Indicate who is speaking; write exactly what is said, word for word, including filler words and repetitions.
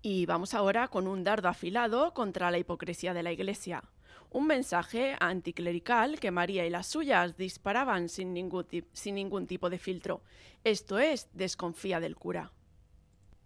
Speaker 1: Y vamos ahora con un dardo afilado contra la hipocresía de la Iglesia. Un mensaje anticlerical que María y las suyas disparaban sin ningún, sin ningún tipo de filtro. Esto es, desconfía del cura.